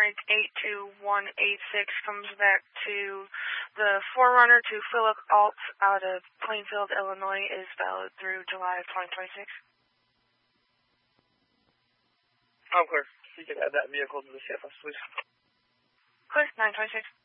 Mike 82186 comes back to the Forerunner to Philip Alt out of Plainfield, Illinois is valid through July of 2026. I'm clear. You can add that vehicle to the CFS, please. Clear, 926.